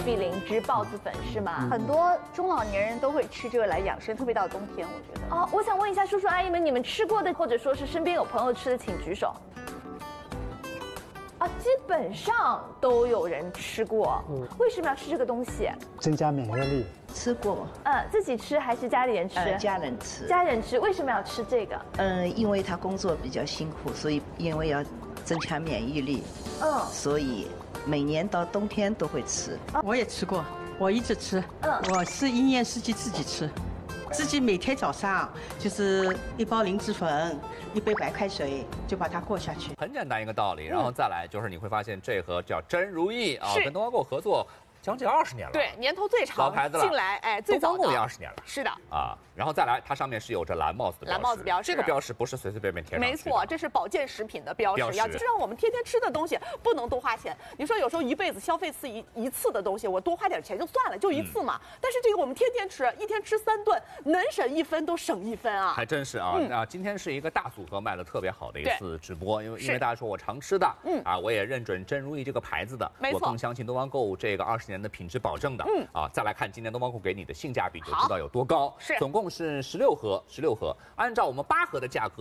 比灵芝孢子粉是吗？ 很多中老年人都会吃这个来养生，特别到冬天，我觉得。 哦，我想问一下叔叔阿姨们，你们吃过的，或者说是身边有朋友吃的，请举手。啊，基本上都有人吃过。为什么要吃这个东西？ 增加免疫力。 吃过， 自己吃还是家里人吃？ 家人吃。 家人吃，为什么要吃这个？ 因为他工作比较辛苦，所以因为要增强免疫力，所以每年到冬天都会吃。 我也吃过，我一直吃。我是一年四季自己吃。自己每天早上就是一包灵芝粉，1杯白开水，就把它过下去。 很简单一个道理，然后再来就是你会发现这盒叫真如意啊，跟东方购合作将近20年了， 对，年头最长， 老牌子了， 进来最早的东方购也20年了， 是的啊，然后再来它上面是有着蓝帽子的标识， 蓝帽子标识， 这个标识不是随随便便贴上去的， 没错，这是保健食品的标识，要知道我们天天吃的东西不能多花钱。你说有时候一辈子消费一次的东西，我多花点钱就算了，就一次嘛。但是这个我们天天吃，一天吃3顿，能省1分都省1分啊！ 还真是啊，那今天是一个大组合卖的特别好的一次直播，因为大家说我常吃的，我也认准真如意这个牌子的，我更相信东方购这个20年的品质保证的，再来看今年东方购给你的性价比就知道有多高，总共是16盒，按照我们8盒的价格。